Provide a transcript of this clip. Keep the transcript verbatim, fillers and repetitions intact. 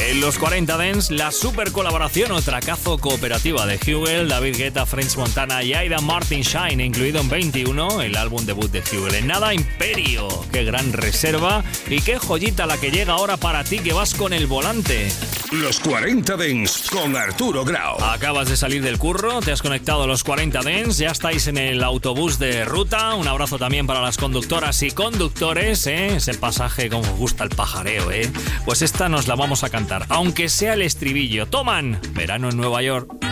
En los cuarenta Dance, la super colaboración o tracazo cooperativa de Hugel, David Guetta, French Montana y Aida Martin Shine, incluido en veintiuno, el álbum debut de Hugel. En nada, Imperio. Qué gran reserva y qué joyita la que llega ahora para ti que vas con el volante. Los cuarenta Dance con Arturo Grau. Acabas de salir del curro, te has conectado a los cuarenta Dance, ya estáis en el autobús de ruta. Un abrazo también para las conductoras y conductores, ¿eh? Ese pasaje como os gusta el pajareo, ¿eh? Pues esta nos la vamos a cantar, aunque sea el estribillo. Toman, verano en Nueva York.